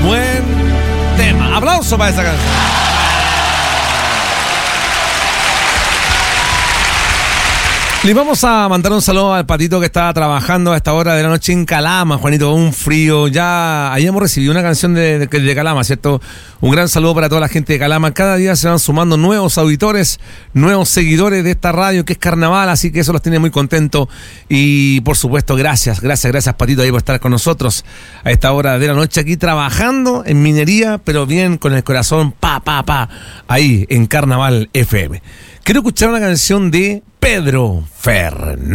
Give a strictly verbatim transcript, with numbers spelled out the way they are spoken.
Buen tema. Aplauso para esa canción. Le vamos a mandar un saludo al Patito que está trabajando a esta hora de la noche en Calama, Juanito, un frío. Ya ahí hemos recibido una canción de, de, de Calama, ¿cierto? Un gran saludo para toda la gente de Calama. Cada día se van sumando nuevos auditores, nuevos seguidores de esta radio que es Carnaval, así que eso los tiene muy contentos. Y por supuesto, gracias, gracias, gracias Patito ahí por estar con nosotros a esta hora de la noche aquí trabajando en minería, pero bien con el corazón, pa, pa, pa, ahí en Carnaval F M. Quiero escuchar una canción de Pedro Fernández.